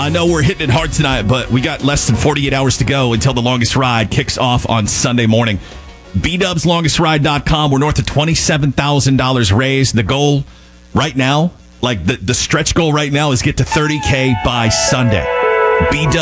I know we're hitting it hard tonight, but we got less than 48 hours to go until the longest ride kicks off on Sunday morning. BDubsLongestRide.com. We're north of $27,000 raised. The goal right now, like the stretch goal right now, is get to $30K by Sunday.